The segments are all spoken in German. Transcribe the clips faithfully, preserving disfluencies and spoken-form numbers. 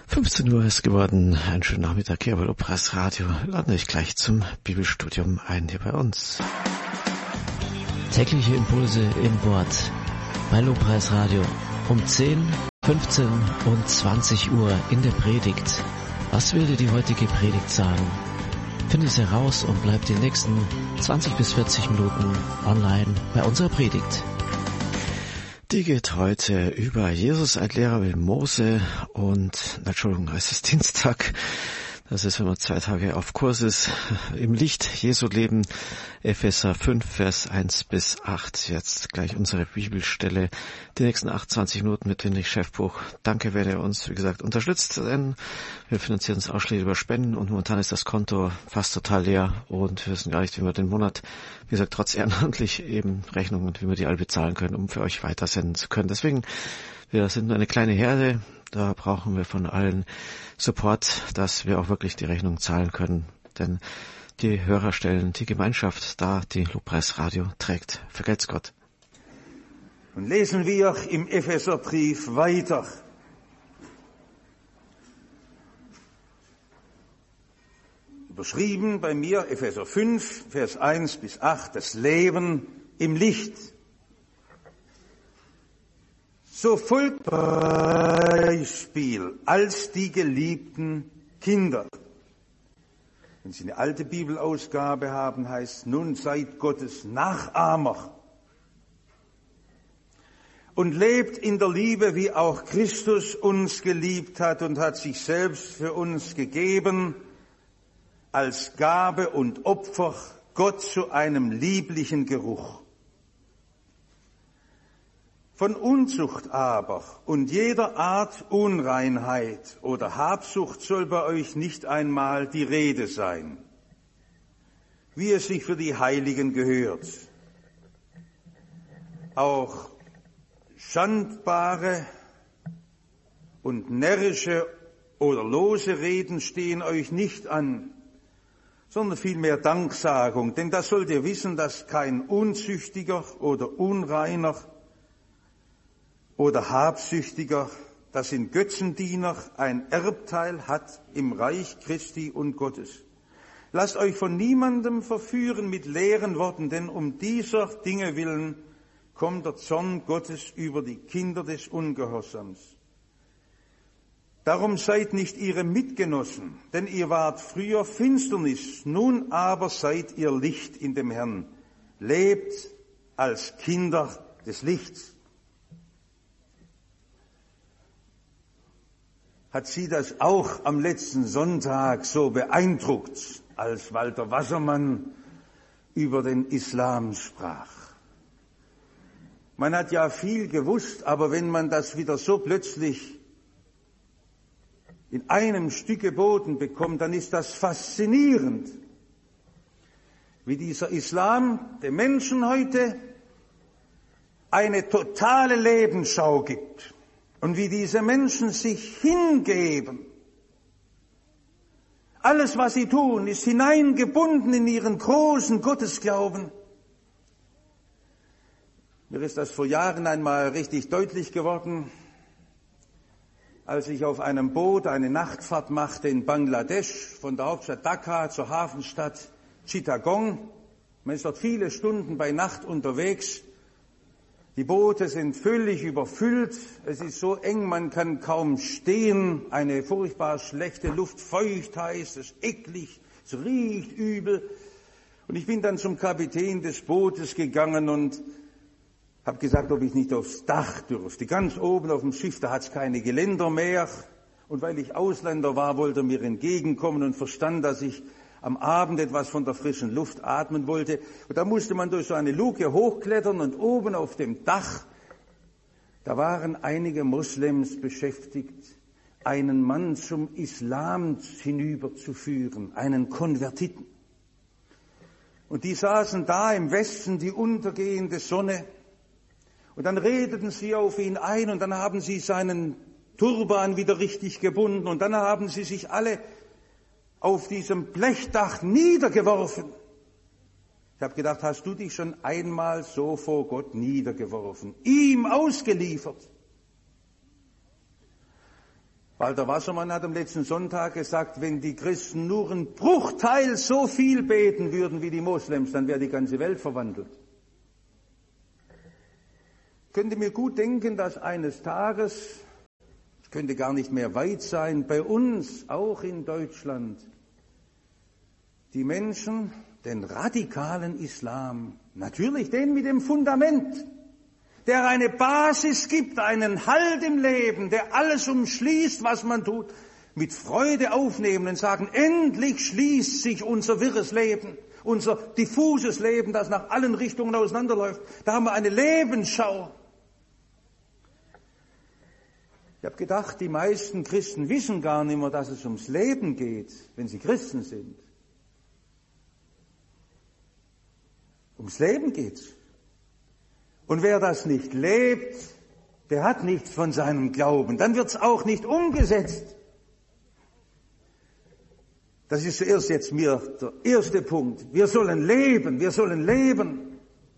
fünfzehn Uhr ist geworden. Einen schönen Nachmittag hier bei Lobpreis Radio. Wir laden euch gleich zum Bibelstudium ein hier bei uns. Tägliche Impulse im Wort bei Lobpreis Radio um zehn, fünfzehn und zwanzig Uhr in der Predigt. Was will dir die heutige Predigt sagen? Finde es heraus und bleib die nächsten zwanzig bis vierzig Minuten online bei unserer Predigt. Die geht heute über Jesus, ein Lehrer wie Mose und, Entschuldigung, es ist Dienstag. Das ist, wenn man zwei Tage auf Kurs ist, im Licht Jesu leben. Epheser fünf, Vers eins bis acht. Jetzt gleich unsere Bibelstelle. Die nächsten achtundzwanzig Minuten mit Winrich Schäffbuch. Danke, wer ihr uns, wie gesagt, unterstützt, denn wir finanzieren uns ausschließlich über Spenden und momentan ist das Konto fast total leer und wir wissen gar nicht, wie wir den Monat, wie gesagt, trotz ehrenamtlich eben Rechnungen und wie wir die alle bezahlen können, um für euch weitersenden zu können. Deswegen, wir sind nur eine kleine Herde. Da brauchen wir von allen Support, dass wir auch wirklich die Rechnung zahlen können. Denn die Hörer stellen die Gemeinschaft dar, die Lobpreis Radio trägt. Vergelt's Gott. Und lesen wir im Epheserbrief weiter. Überschrieben bei mir Epheser fünf, Vers eins bis acht, das Leben im Licht. So folgt Beispiel als die geliebten Kinder. Wenn Sie eine alte Bibelausgabe haben, heißt, nun seid Gottes Nachahmer und lebt in der Liebe, wie auch Christus uns geliebt hat und hat sich selbst für uns gegeben, als Gabe und Opfer Gott zu einem lieblichen Geruch. Von Unzucht aber und jeder Art Unreinheit oder Habsucht soll bei euch nicht einmal die Rede sein, wie es sich für die Heiligen gehört. Auch schandbare und närrische oder lose Reden stehen euch nicht an, sondern vielmehr Danksagung, denn das sollt ihr wissen, dass kein Unzüchtiger oder Unreiner oder Habsüchtiger, das in Götzendiener ein Erbteil hat im Reich Christi und Gottes. Lasst euch von niemandem verführen mit leeren Worten, denn um dieser Dinge willen kommt der Zorn Gottes über die Kinder des Ungehorsams. Darum seid nicht ihre Mitgenossen, denn ihr wart früher Finsternis, nun aber seid ihr Licht in dem Herrn. Lebt als Kinder des Lichts. Hat Sie das auch am letzten Sonntag so beeindruckt, als Walter Wassermann über den Islam sprach? Man hat ja viel gewusst, aber wenn man das wieder so plötzlich in einem Stück geboten bekommt, dann ist das faszinierend, wie dieser Islam den Menschen heute eine totale Lebensschau gibt. Und wie diese Menschen sich hingeben. Alles, was sie tun, ist hineingebunden in ihren großen Gottesglauben. Mir ist das vor Jahren einmal richtig deutlich geworden, als ich auf einem Boot eine Nachtfahrt machte in Bangladesch, von der Hauptstadt Dhaka zur Hafenstadt Chittagong. Man ist dort viele Stunden bei Nacht unterwegs. Die Boote sind völlig überfüllt, es ist so eng, man kann kaum stehen, eine furchtbar schlechte Luft, feucht heiß, es ist eklig, es riecht übel. Und ich bin dann zum Kapitän des Bootes gegangen und habe gesagt, ob ich nicht aufs Dach dürfte. Ganz oben auf dem Schiff, da hat es keine Geländer mehr. Und weil ich Ausländer war, wollte er mir entgegenkommen und verstand, dass ich am Abend etwas von der frischen Luft atmen wollte. Und da musste man durch so eine Luke hochklettern und oben auf dem Dach, da waren einige Moslems beschäftigt, einen Mann zum Islam hinüberzuführen, einen Konvertiten. Und die saßen da im Westen, die untergehende Sonne, und dann redeten sie auf ihn ein und dann haben sie seinen Turban wieder richtig gebunden und dann haben sie sich alle auf diesem Blechdach niedergeworfen. Ich habe gedacht, hast du dich schon einmal so vor Gott niedergeworfen, ihm ausgeliefert? Walter Wassermann hat am letzten Sonntag gesagt, wenn die Christen nur einen Bruchteil so viel beten würden wie die Moslems, dann wäre die ganze Welt verwandelt. Ich könnte mir gut denken, dass eines Tages, es könnte gar nicht mehr weit sein, bei uns, auch in Deutschland, die Menschen den radikalen Islam, natürlich den mit dem Fundament, der eine Basis gibt, einen Halt im Leben, der alles umschließt, was man tut, mit Freude aufnehmen und sagen, endlich schließt sich unser wirres Leben, unser diffuses Leben, das nach allen Richtungen auseinanderläuft. Da haben wir eine Lebensschau. Ich habe gedacht, die meisten Christen wissen gar nicht mehr, dass es ums Leben geht, wenn sie Christen sind. Ums Leben geht's. Und wer das nicht lebt, der hat nichts von seinem Glauben. Dann wird's auch nicht umgesetzt. Das ist zuerst jetzt mir der erste Punkt. Wir sollen leben, wir sollen leben.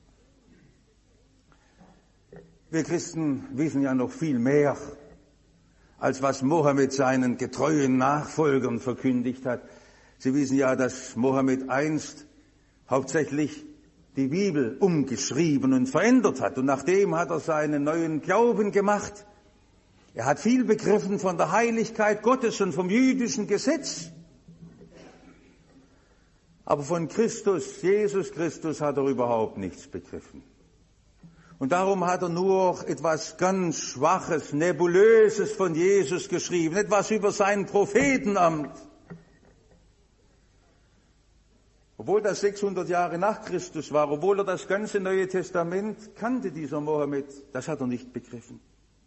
Wir Christen wissen ja noch viel mehr, als was Mohammed seinen getreuen Nachfolgern verkündigt hat. Sie wissen ja, dass Mohammed einst hauptsächlich die Bibel umgeschrieben und verändert hat. Und nachdem hat er seinen neuen Glauben gemacht. Er hat viel begriffen von der Heiligkeit Gottes und vom jüdischen Gesetz. Aber von Christus, Jesus Christus, hat er überhaupt nichts begriffen. Und darum hat er nur etwas ganz Schwaches, Nebulöses von Jesus geschrieben, etwas über sein Prophetenamt. Obwohl das sechshundert Jahre nach Christus war, obwohl er das ganze Neue Testament kannte, dieser Mohammed, das hat er nicht begriffen.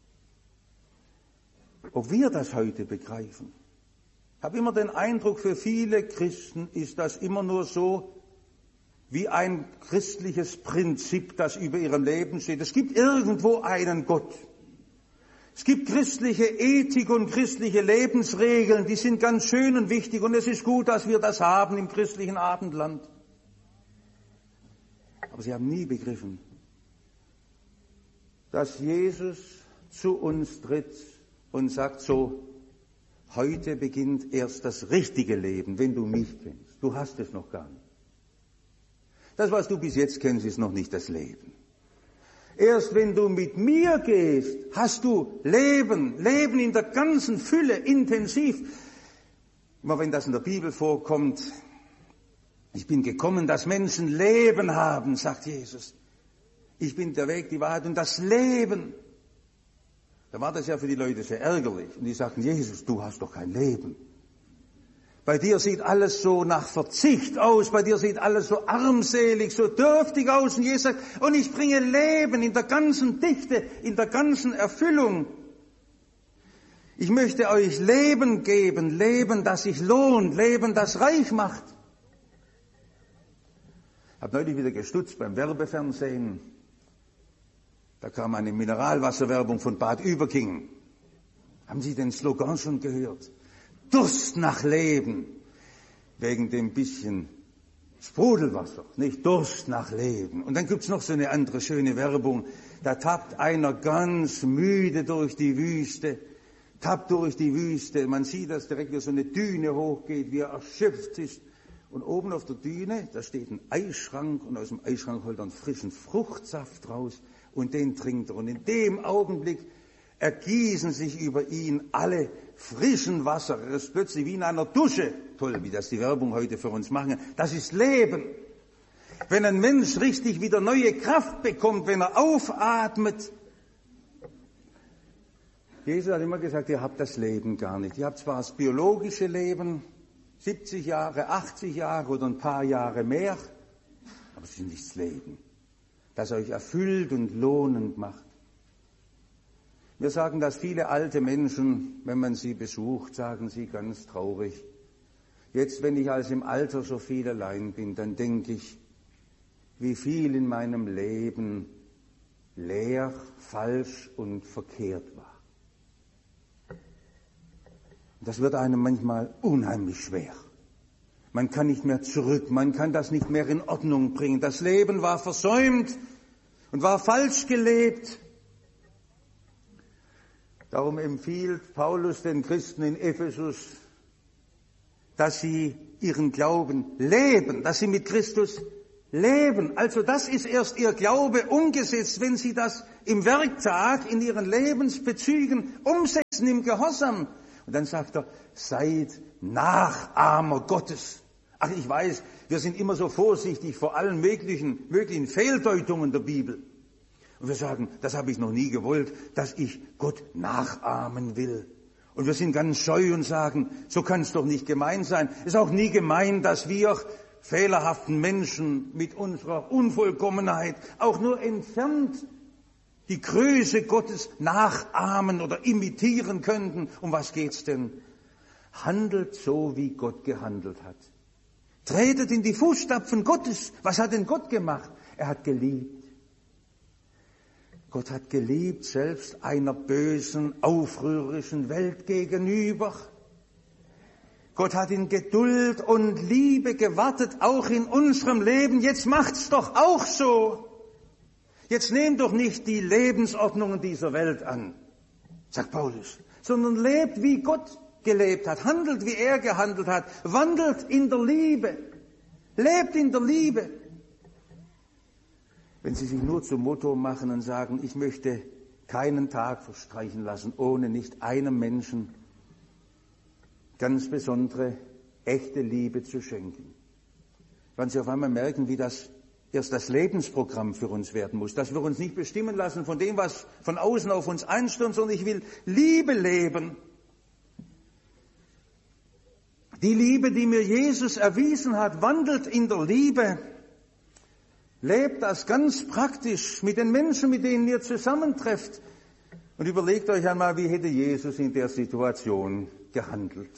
Ob wir das heute begreifen? Ich habe immer den Eindruck, für viele Christen ist das immer nur so wie ein christliches Prinzip, das über ihrem Leben steht. Es gibt irgendwo einen Gott. Es gibt christliche Ethik und christliche Lebensregeln, die sind ganz schön und wichtig und es ist gut, dass wir das haben im christlichen Abendland. Aber sie haben nie begriffen, dass Jesus zu uns tritt und sagt so, heute beginnt erst das richtige Leben, wenn du mich kennst. Du hast es noch gar nicht. Das, was du bis jetzt kennst, ist noch nicht das Leben. Erst wenn du mit mir gehst, hast du Leben, Leben in der ganzen Fülle, intensiv. Immer wenn das in der Bibel vorkommt, ich bin gekommen, dass Menschen Leben haben, sagt Jesus. Ich bin der Weg, die Wahrheit und das Leben. Da war das ja für die Leute sehr ärgerlich. Und die sagten, Jesus, du hast doch kein Leben. Bei dir sieht alles so nach Verzicht aus, bei dir sieht alles so armselig, so dürftig aus. Und Jesus sagt, und ich bringe Leben in der ganzen Dichte, in der ganzen Erfüllung. Ich möchte euch Leben geben, Leben, das sich lohnt, Leben, das reich macht. Ich habe neulich wieder gestutzt beim Werbefernsehen. Da kam eine Mineralwasserwerbung von Bad Überkingen. Haben Sie den Slogan schon gehört? Durst nach Leben, wegen dem bisschen Sprudelwasser, nicht Durst nach Leben. Und dann gibt's noch so eine andere schöne Werbung, da tappt einer ganz müde durch die Wüste, tappt durch die Wüste, man sieht, dass direkt wie so eine Düne hochgeht, wie er erschöpft ist. Und oben auf der Düne, da steht ein Eisschrank und aus dem Eisschrank holt er einen frischen Fruchtsaft raus und den trinkt er. Und in dem Augenblick ergießen sich über ihn alle frischen Wasser. Das ist plötzlich wie in einer Dusche. Toll, wie das die Werbung heute für uns machen. Das ist Leben. Wenn ein Mensch richtig wieder neue Kraft bekommt, wenn er aufatmet. Jesus hat immer gesagt, ihr habt das Leben gar nicht. Ihr habt zwar das biologische Leben, siebzig Jahre, achtzig Jahre oder ein paar Jahre mehr, aber es ist nicht das Leben, das euch erfüllt und lohnend macht. Wir sagen, dass viele alte Menschen, wenn man sie besucht, sagen sie ganz traurig, jetzt, wenn ich als im Alter so viel allein bin, dann denke ich, wie viel in meinem Leben leer, falsch und verkehrt war. Das wird einem manchmal unheimlich schwer. Man kann nicht mehr zurück, man kann das nicht mehr in Ordnung bringen. Das Leben war versäumt und war falsch gelebt. Darum empfiehlt Paulus den Christen in Ephesus, dass sie ihren Glauben leben, dass sie mit Christus leben. Also das ist erst ihr Glaube umgesetzt, wenn sie das im Werktag, in ihren Lebensbezügen umsetzen, im Gehorsam. Und dann sagt er, seid Nachahmer Gottes. Ach, ich weiß, wir sind immer so vorsichtig vor allen möglichen, möglichen Fehldeutungen der Bibel. Und wir sagen, das habe ich noch nie gewollt, dass ich Gott nachahmen will. Und wir sind ganz scheu und sagen, so kann es doch nicht gemeint sein. Es ist auch nie gemeint, dass wir fehlerhaften Menschen mit unserer Unvollkommenheit auch nur entfernt die Größe Gottes nachahmen oder imitieren könnten. Um was geht's denn? Handelt so, wie Gott gehandelt hat. Tretet in die Fußstapfen Gottes. Was hat denn Gott gemacht? Er hat geliebt. Gott hat geliebt, selbst einer bösen, aufrührerischen Welt gegenüber. Gott hat in Geduld und Liebe gewartet, auch in unserem Leben. Jetzt macht's doch auch so. Jetzt nehmt doch nicht die Lebensordnungen dieser Welt an, sagt Paulus, sondern lebt, wie Gott gelebt hat, handelt, wie er gehandelt hat, wandelt in der Liebe, lebt in der Liebe. Wenn Sie sich nur zum Motto machen und sagen, ich möchte keinen Tag verstreichen lassen, ohne nicht einem Menschen ganz besondere, echte Liebe zu schenken, werden Sie auf einmal merken, wie das erst das Lebensprogramm für uns werden muss, dass wir uns nicht bestimmen lassen von dem, was von außen auf uns einstürmt, sondern ich will Liebe leben. Die Liebe, die mir Jesus erwiesen hat, wandelt in der Liebe. Lebt das ganz praktisch mit den Menschen, mit denen ihr zusammentrefft. Und überlegt euch einmal, wie hätte Jesus in der Situation gehandelt.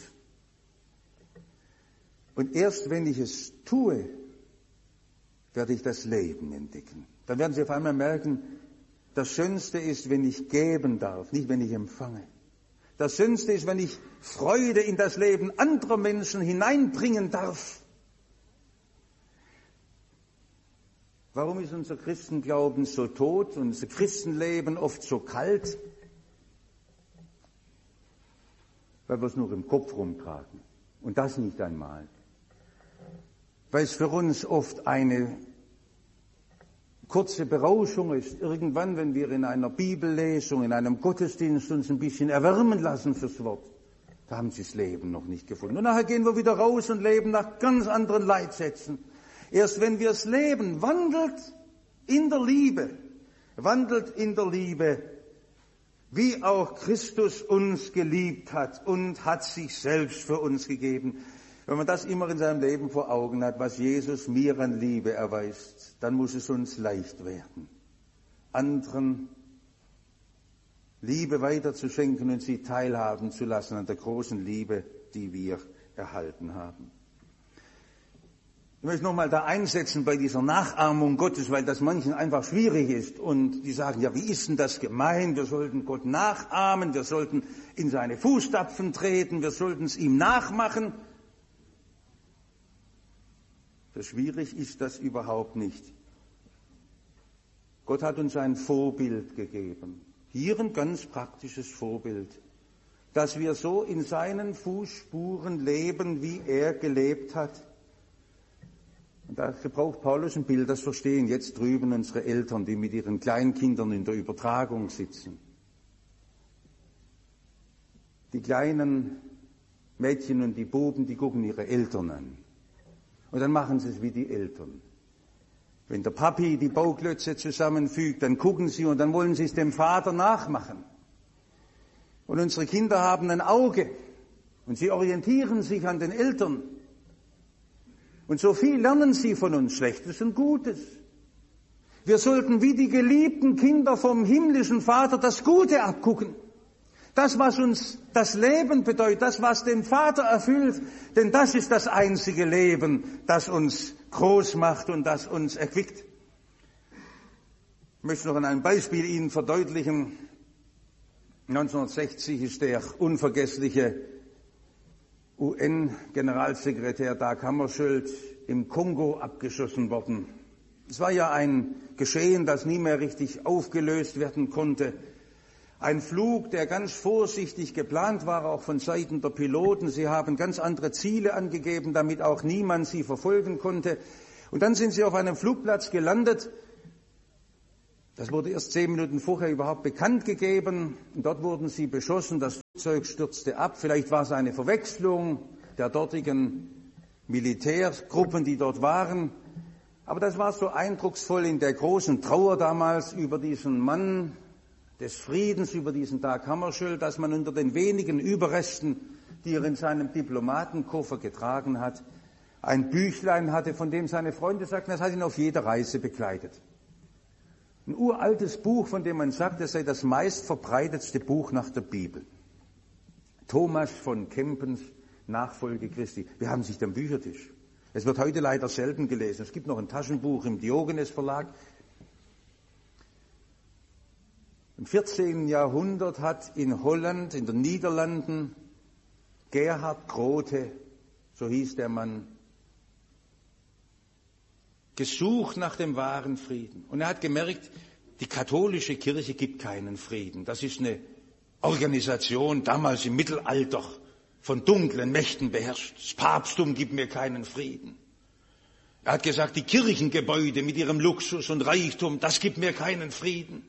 Und erst wenn ich es tue, werde ich das Leben entdecken. Dann werden Sie auf einmal merken, das Schönste ist, wenn ich geben darf, nicht wenn ich empfange. Das Schönste ist, wenn ich Freude in das Leben anderer Menschen hineinbringen darf. Warum ist unser Christenglauben so tot, unser Christenleben oft so kalt? Weil wir es nur im Kopf rumtragen. Und das nicht einmal. Weil es für uns oft eine kurze Berauschung ist. Irgendwann, wenn wir in einer Bibellesung, in einem Gottesdienst uns ein bisschen erwärmen lassen fürs Wort, da haben Sie das Leben noch nicht gefunden. Und nachher gehen wir wieder raus und leben nach ganz anderen Leitsätzen. Erst wenn wir es leben, wandelt in der Liebe, wandelt in der Liebe, wie auch Christus uns geliebt hat und hat sich selbst für uns gegeben. Wenn man das immer in seinem Leben vor Augen hat, was Jesus mir an Liebe erweist, dann muss es uns leicht werden, anderen Liebe weiterzuschenken und sie teilhaben zu lassen an der großen Liebe, die wir erhalten haben. Ich möchte nochmal da einsetzen bei dieser Nachahmung Gottes, weil das manchen einfach schwierig ist. Und die sagen, ja, wie ist denn das gemeint? Wir sollten Gott nachahmen, wir sollten in seine Fußstapfen treten, wir sollten es ihm nachmachen. So schwierig ist das überhaupt nicht. Gott hat uns ein Vorbild gegeben. Hier ein ganz praktisches Vorbild, dass wir so in seinen Fußspuren leben, wie er gelebt hat. Und da gebraucht Paulus ein Bild, das verstehen jetzt drüben unsere Eltern, die mit ihren Kleinkindern in der Übertragung sitzen. Die kleinen Mädchen und die Buben, die gucken ihre Eltern an. Und dann machen sie es wie die Eltern. Wenn der Papi die Bauklötze zusammenfügt, dann gucken sie und dann wollen sie es dem Vater nachmachen. Und unsere Kinder haben ein Auge und sie orientieren sich an den Eltern. Und so viel lernen sie von uns, Schlechtes und Gutes. Wir sollten wie die geliebten Kinder vom himmlischen Vater das Gute abgucken. Das, was uns das Leben bedeutet, das, was den Vater erfüllt, denn das ist das einzige Leben, das uns groß macht und das uns erquickt. Ich möchte noch an einem Beispiel Ihnen verdeutlichen. neunzehnhundertsechzig ist der unvergessliche U N-Generalsekretär Dag Hammarskjöld im Kongo abgeschossen worden. Es war ja ein Geschehen, das nie mehr richtig aufgelöst werden konnte. Ein Flug, der ganz vorsichtig geplant war, auch von Seiten der Piloten. Sie haben ganz andere Ziele angegeben, damit auch niemand sie verfolgen konnte. Und dann sind sie auf einem Flugplatz gelandet. Das wurde erst zehn Minuten vorher überhaupt bekannt gegeben. Und dort wurden sie beschossen. Das Flugzeug stürzte ab. Vielleicht war es eine Verwechslung der dortigen Militärgruppen, die dort waren. Aber das war so eindrucksvoll in der großen Trauer damals über diesen Mann des Friedens, über diesen Dag Hammarskjöld, dass man unter den wenigen Überresten, die er in seinem Diplomatenkoffer getragen hat, ein Büchlein hatte, von dem seine Freunde sagten, das hat ihn auf jeder Reise begleitet. Ein uraltes Buch, von dem man sagt, es sei das meistverbreitetste Buch nach der Bibel. Thomas von Kempens Nachfolge Christi. Wir haben sich am Büchertisch. Es wird heute leider selten gelesen. Es gibt noch ein Taschenbuch im Diogenes Verlag. Im vierzehnten Jahrhundert hat in Holland, in den Niederlanden, Gerhard Grote, so hieß der Mann, gesucht nach dem wahren Frieden. Und er hat gemerkt, die katholische Kirche gibt keinen Frieden. Das ist eine Organisation, damals im Mittelalter, von dunklen Mächten beherrscht. Das Papsttum gibt mir keinen Frieden. Er hat gesagt, die Kirchengebäude mit ihrem Luxus und Reichtum, das gibt mir keinen Frieden.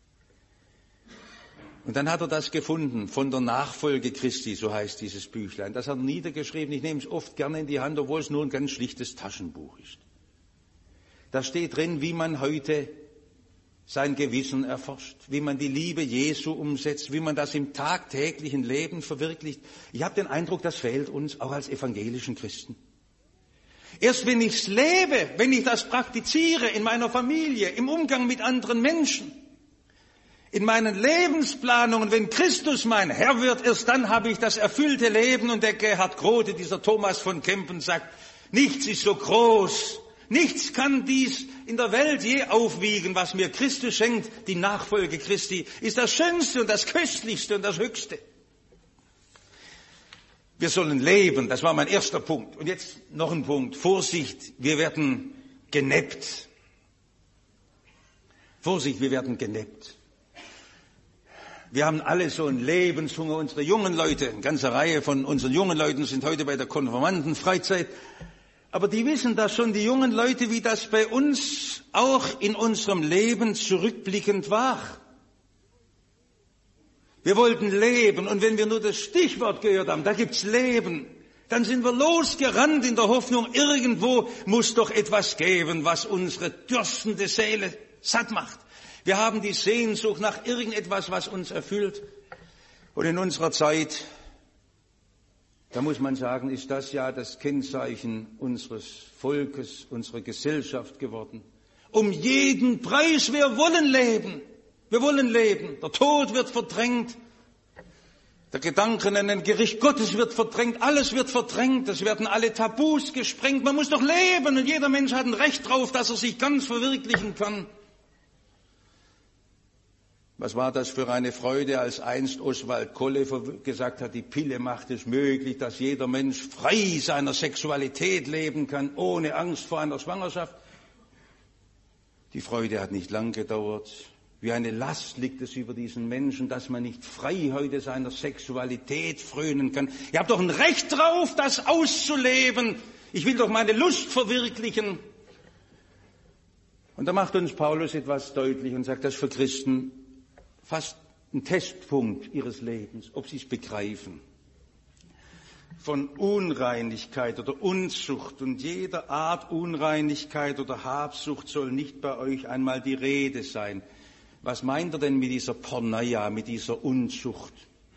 Und dann hat er das gefunden, von der Nachfolge Christi, so heißt dieses Büchlein. Das hat er niedergeschrieben. Ich nehme es oft gerne in die Hand, obwohl es nur ein ganz schlichtes Taschenbuch ist. Da steht drin, wie man heute sein Gewissen erforscht, wie man die Liebe Jesu umsetzt, wie man das im tagtäglichen Leben verwirklicht. Ich habe den Eindruck, das fehlt uns auch als evangelischen Christen. Erst wenn ich es lebe, wenn ich das praktiziere in meiner Familie, im Umgang mit anderen Menschen, in meinen Lebensplanungen, wenn Christus mein Herr wird, erst dann habe ich das erfüllte Leben. Und der Gerhard Grote, dieser Thomas von Kempen, sagt, nichts ist so groß, nichts kann dies in der Welt je aufwiegen, was mir Christus schenkt. Die Nachfolge Christi ist das Schönste und das Köstlichste und das Höchste. Wir sollen leben, das war mein erster Punkt. Und jetzt noch ein Punkt, Vorsicht, wir werden geneppt. Vorsicht, wir werden geneppt. Wir haben alle so einen Lebenshunger, unsere jungen Leute, eine ganze Reihe von unseren jungen Leuten sind heute bei der Konfirmandenfreizeit. Aber die wissen das schon, die jungen Leute, wie das bei uns auch in unserem Leben zurückblickend war. Wir wollten leben und wenn wir nur das Stichwort gehört haben, da gibt's Leben, dann sind wir losgerannt in der Hoffnung, irgendwo muss doch etwas geben, was unsere dürstende Seele satt macht. Wir haben die Sehnsucht nach irgendetwas, was uns erfüllt. Und in unserer Zeit, da muss man sagen, ist das ja das Kennzeichen unseres Volkes, unserer Gesellschaft geworden. Um jeden Preis, wir wollen leben. Wir wollen leben. Der Tod wird verdrängt. Der Gedanke an ein Gericht Gottes wird verdrängt. Alles wird verdrängt. Es werden alle Tabus gesprengt. Man muss doch leben und jeder Mensch hat ein Recht drauf, dass er sich ganz verwirklichen kann. Was war das für eine Freude, als einst Oswald Kolle gesagt hat, die Pille macht es möglich, dass jeder Mensch frei seiner Sexualität leben kann, ohne Angst vor einer Schwangerschaft. Die Freude hat nicht lang gedauert. Wie eine Last liegt es über diesen Menschen, dass man nicht frei heute seiner Sexualität frönen kann. Ihr habt doch ein Recht drauf, das auszuleben. Ich will doch meine Lust verwirklichen. Und da macht uns Paulus etwas deutlich und sagt, das für Christen fast ein Testpunkt ihres Lebens, ob sie es begreifen. Von Unreinigkeit oder Unzucht und jeder Art Unreinigkeit oder Habsucht soll nicht bei euch einmal die Rede sein. Was meint er denn mit dieser Porneia, mit dieser Unzucht?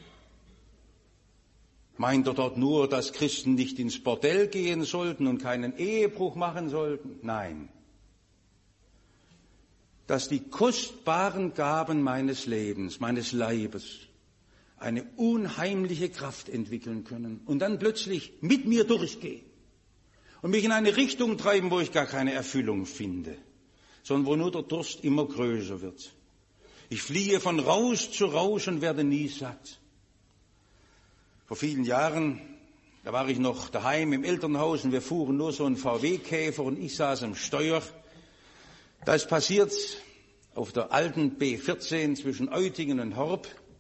Meint er dort nur, dass Christen nicht ins Bordell gehen sollten und keinen Ehebruch machen sollten? Nein. Dass die kostbaren Gaben meines Lebens, meines Leibes, eine unheimliche Kraft entwickeln können und dann plötzlich mit mir durchgehen und mich in eine Richtung treiben, wo ich gar keine Erfüllung finde, sondern wo nur der Durst immer größer wird. Ich fliehe von Rausch zu Rausch und werde nie satt. Vor vielen Jahren, da war ich noch daheim im Elternhaus und wir fuhren nur so einen V W-Käfer und ich saß am Steuer. Da ist passiert auf der alten B vierzehn zwischen Eutingen und Horb,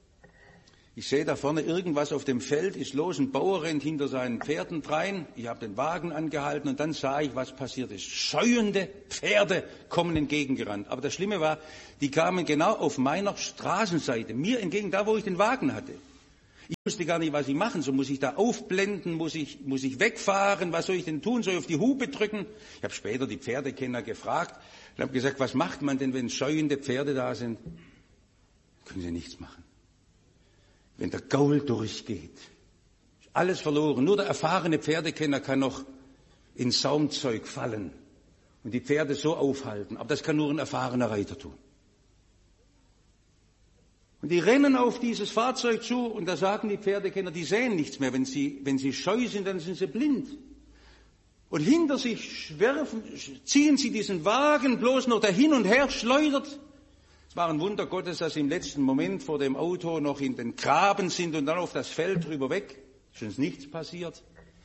Ich sehe da vorne irgendwas auf dem Feld, ist los, ein Bauer rennt hinter seinen Pferden drein. Ich habe den Wagen angehalten und dann sah ich, was passiert ist. Scheuende Pferde kommen entgegengerannt. Aber das Schlimme war, die kamen genau auf meiner Straßenseite, mir entgegen, da wo ich den Wagen hatte. Ich wusste gar nicht, was ich machen soll. Muss ich da aufblenden? Muss ich, muss ich wegfahren? Was soll ich denn tun? Soll ich auf die Hupe drücken? Ich habe später die Pferdekenner gefragt und habe gesagt, was macht man denn, wenn scheuende Pferde da sind? Können Sie nichts machen. Wenn der Gaul durchgeht, ist alles verloren. Nur der erfahrene Pferdekenner kann noch ins Saumzeug fallen und die Pferde so aufhalten. Aber das kann nur ein erfahrener Reiter tun. Und die rennen auf dieses Fahrzeug zu und da sagen die Pferdekenner, die sehen nichts mehr. Wenn sie, wenn sie scheu sind, dann sind sie blind. Und hinter sich werfen, ziehen sie diesen Wagen bloß noch dahin und her schleudert. Es war ein Wunder Gottes, dass sie im letzten Moment vor dem Auto noch in den Graben sind und dann auf das Feld drüber weg. Ist uns nichts passiert.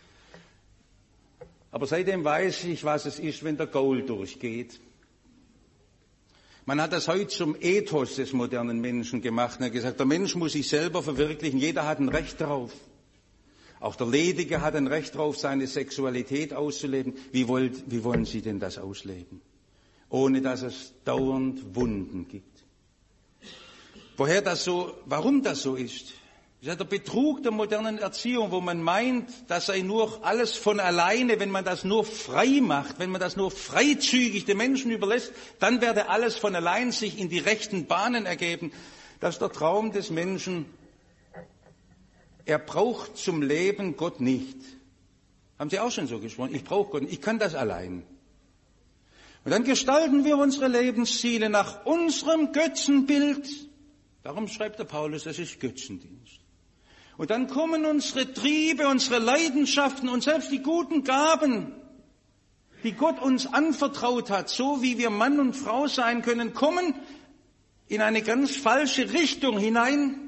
Aber seitdem weiß ich, was es ist, wenn der Gaul durchgeht. Man hat das heute zum Ethos des modernen Menschen gemacht. Er hat gesagt, der Mensch muss sich selber verwirklichen. Jeder hat ein Recht darauf. Auch der Ledige hat ein Recht darauf, seine Sexualität auszuleben. Wie, wollt, wie wollen Sie denn das ausleben? Ohne dass es dauernd Wunden gibt. Woher das so, warum das so ist? Das ist der Betrug der modernen Erziehung, wo man meint, das sei nur alles von alleine, wenn man das nur frei macht, wenn man das nur freizügig den Menschen überlässt, dann werde alles von allein sich in die rechten Bahnen ergeben. Das ist der Traum des Menschen. Er braucht zum Leben Gott nicht. Haben Sie auch schon so gesprochen? Ich brauche Gott nicht, ich kann das allein. Und dann gestalten wir unsere Lebensziele nach unserem Götzenbild. Darum schreibt der Paulus, das ist Götzendienst. Und dann kommen unsere Triebe, unsere Leidenschaften und selbst die guten Gaben, die Gott uns anvertraut hat, so wie wir Mann und Frau sein können, kommen in eine ganz falsche Richtung hinein.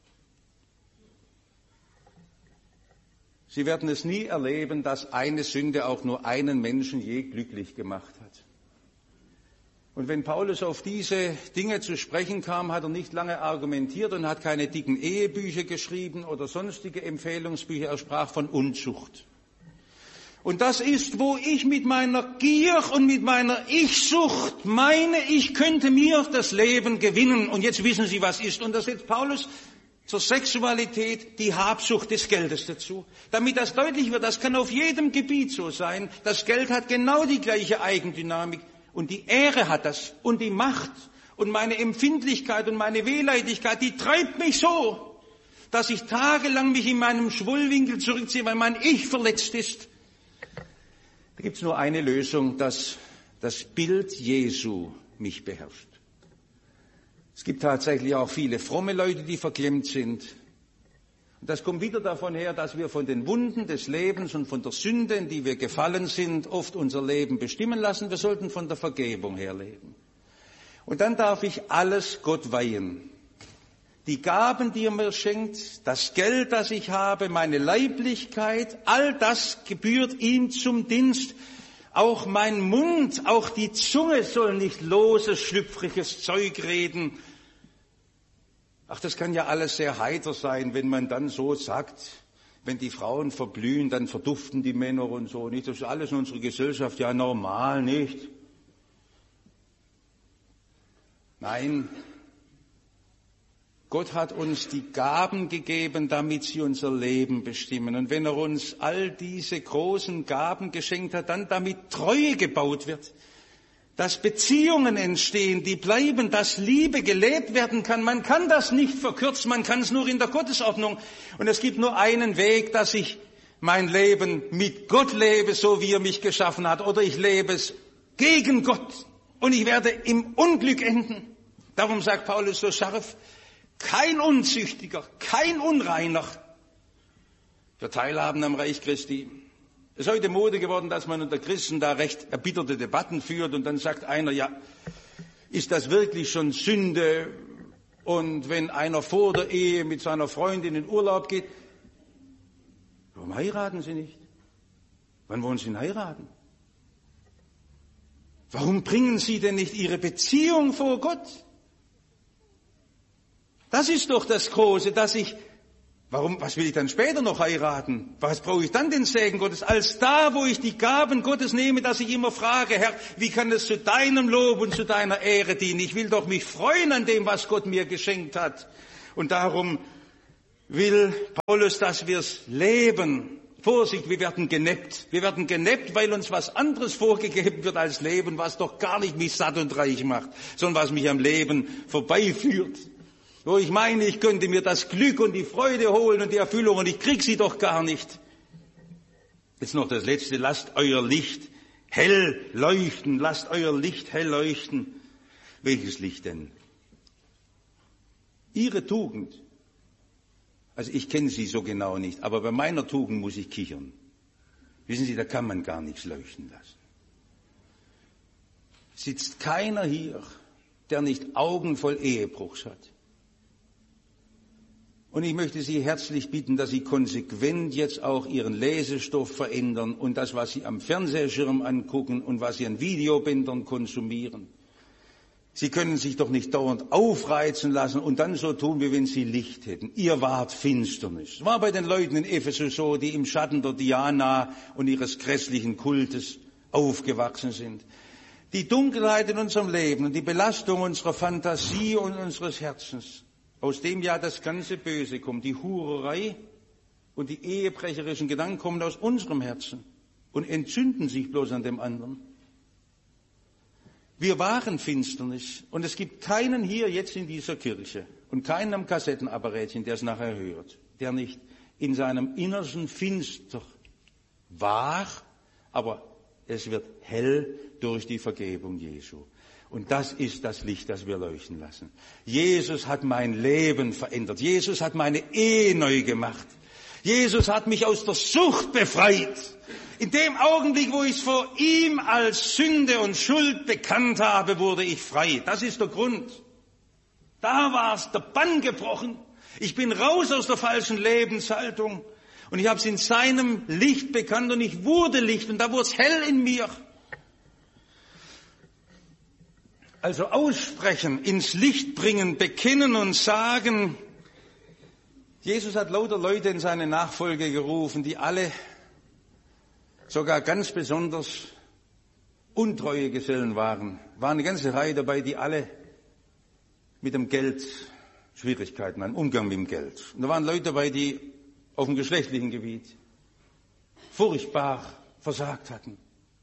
Sie werden es nie erleben, dass eine Sünde auch nur einen Menschen je glücklich gemacht hat. Und wenn Paulus auf diese Dinge zu sprechen kam, hat er nicht lange argumentiert und hat keine dicken Ehebücher geschrieben oder sonstige Empfehlungsbücher. Er sprach von Unzucht. Und das ist, wo ich mit meiner Gier und mit meiner Ich-Sucht meine, ich könnte mir das Leben gewinnen. Und jetzt wissen Sie, was ist. Und da setzt Paulus zur Sexualität die Habsucht des Geldes dazu. Damit das deutlich wird, das kann auf jedem Gebiet so sein. Das Geld hat genau die gleiche Eigendynamik. Und die Ehre hat das und die Macht und meine Empfindlichkeit und meine Wehleidigkeit, die treibt mich so, dass ich tagelang mich in meinem Schwullwinkel zurückziehe, weil mein Ich verletzt ist. Da gibt es nur eine Lösung, dass das Bild Jesu mich beherrscht. Es gibt tatsächlich auch viele fromme Leute, die verklemmt sind. Und das kommt wieder davon her, dass wir von den Wunden des Lebens und von der Sünde, in die wir gefallen sind, oft unser Leben bestimmen lassen. Wir sollten von der Vergebung her leben. Und dann darf ich alles Gott weihen. Die Gaben, die er mir schenkt, das Geld, das ich habe, meine Leiblichkeit, all das gebührt ihm zum Dienst. Auch mein Mund, auch die Zunge soll nicht loses, schlüpfriges Zeug reden. Ach, das kann ja alles sehr heiter sein, wenn man dann so sagt, wenn die Frauen verblühen, dann verduften die Männer und so. Nicht? Das ist alles in unserer Gesellschaft ja normal, nicht? Nein, Gott hat uns die Gaben gegeben, damit sie unser Leben bestimmen. Und wenn er uns all diese großen Gaben geschenkt hat, dann damit Treue gebaut wird, dass Beziehungen entstehen, die bleiben, dass Liebe gelebt werden kann. Man kann das nicht verkürzen, man kann es nur in der Gottesordnung. Und es gibt nur einen Weg, dass ich mein Leben mit Gott lebe, so wie er mich geschaffen hat, oder ich lebe es gegen Gott und ich werde im Unglück enden. Darum sagt Paulus so scharf, kein Unzüchtiger, kein Unreiner wird teilhaben am Reich Christi. Es ist heute Mode geworden, dass man unter Christen da recht erbitterte Debatten führt und dann sagt einer, ja, ist das wirklich schon Sünde? Und wenn einer vor der Ehe mit seiner Freundin in Urlaub geht, warum heiraten Sie nicht? Wann wollen Sie denn heiraten? Warum bringen Sie denn nicht Ihre Beziehung vor Gott? Das ist doch das Große, dass ich Warum, was will ich dann später noch heiraten? Was brauche ich dann den Segen Gottes? Als da, wo ich die Gaben Gottes nehme, dass ich immer frage, Herr, wie kann es zu deinem Lob und zu deiner Ehre dienen? Ich will doch mich freuen an dem, was Gott mir geschenkt hat. Und darum will Paulus, dass wir es leben. Vorsicht, wir werden geneppt. Wir werden geneppt, weil uns was anderes vorgegeben wird als Leben, was doch gar nicht mich satt und reich macht, sondern was mich am Leben vorbeiführt. Wo ich meine, ich könnte mir das Glück und die Freude holen und die Erfüllung und ich krieg sie doch gar nicht. Jetzt noch das Letzte, lasst euer Licht hell leuchten, lasst euer Licht hell leuchten. Welches Licht denn? Ihre Tugend. Also ich kenne sie so genau nicht, aber bei meiner Tugend muss ich kichern. Wissen Sie, da kann man gar nichts leuchten lassen. Sitzt keiner hier, der nicht Augen voll Ehebruchs hat. Und ich möchte Sie herzlich bitten, dass Sie konsequent jetzt auch Ihren Lesestoff verändern und das, was Sie am Fernsehschirm angucken und was Sie an Videobändern konsumieren. Sie können sich doch nicht dauernd aufreizen lassen und dann so tun, wie wenn Sie Licht hätten. Ihr wart Finsternis. War bei den Leuten in Ephesus so, die im Schatten der Diana und ihres grässlichen Kultes aufgewachsen sind. Die Dunkelheit in unserem Leben und die Belastung unserer Fantasie und unseres Herzens, aus dem ja das ganze Böse kommt, die Hurerei und die ehebrecherischen Gedanken kommen aus unserem Herzen und entzünden sich bloß an dem anderen. Wir waren Finsternis und es gibt keinen hier jetzt in dieser Kirche und keinen am Kassettenapparätchen, der es nachher hört, der nicht in seinem Innersten finster war, aber es wird hell durch die Vergebung Jesu. Und das ist das Licht, das wir leuchten lassen. Jesus hat mein Leben verändert. Jesus hat meine Ehe neu gemacht. Jesus hat mich aus der Sucht befreit. In dem Augenblick, wo ich es vor ihm als Sünde und Schuld bekannt habe, wurde ich frei. Das ist der Grund. Da war es, der Bann gebrochen. Ich bin raus aus der falschen Lebenshaltung. Und ich habe es in seinem Licht bekannt und ich wurde Licht und da wurde es hell in mir. Also aussprechen, ins Licht bringen, bekennen und sagen. Jesus hat lauter Leute in seine Nachfolge gerufen, die alle sogar ganz besonders untreue Gesellen waren. War eine ganze Reihe dabei, die alle mit dem Geld Schwierigkeiten hatten, Umgang mit dem Geld. Und da waren Leute dabei, die auf dem geschlechtlichen Gebiet furchtbar versagt hatten.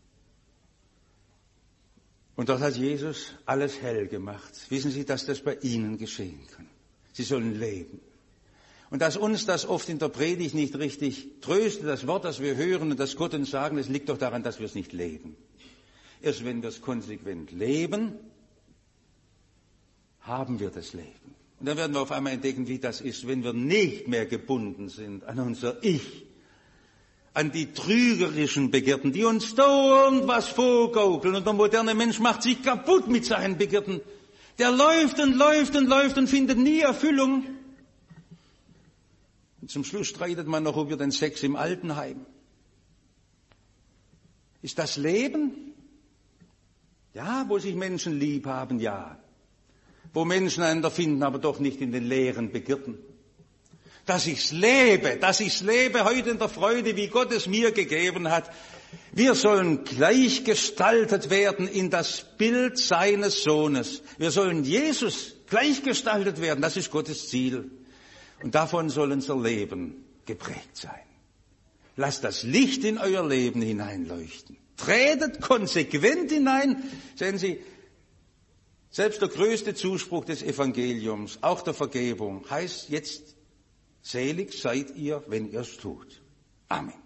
Und dort hat Jesus alles hell gemacht. Wissen Sie, dass das bei Ihnen geschehen kann? Sie sollen leben. Und dass uns das oft in der Predigt nicht richtig tröstet, das Wort, das wir hören und das Gott uns sagen, das liegt doch daran, dass wir es nicht leben. Erst wenn wir es konsequent leben, haben wir das Leben. Und dann werden wir auf einmal entdecken, wie das ist, wenn wir nicht mehr gebunden sind an unser Ich, an die trügerischen Begierden, die uns dauernd was vorgaukeln. Und der moderne Mensch macht sich kaputt mit seinen Begierden. Der läuft und läuft und läuft und findet nie Erfüllung. Und zum Schluss streitet man noch über den Sex im Altenheim. Ist das Leben? Ja, wo sich Menschen lieb haben, ja. Wo Menschen einander finden, aber doch nicht in den leeren Begierden. Dass ich's lebe, dass ich's lebe heute in der Freude, wie Gott es mir gegeben hat. Wir sollen gleichgestaltet werden in das Bild seines Sohnes. Wir sollen Jesus gleichgestaltet werden, das ist Gottes Ziel. Und davon soll unser Leben geprägt sein. Lasst das Licht in euer Leben hineinleuchten. Tretet konsequent hinein. Sehen Sie, selbst der größte Zuspruch des Evangeliums, auch der Vergebung, heißt jetzt, selig seid ihr, wenn ihr es tut. Amen.